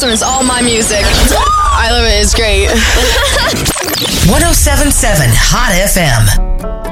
FM is all my music. I love it. It's great. 107.7 Hot FM.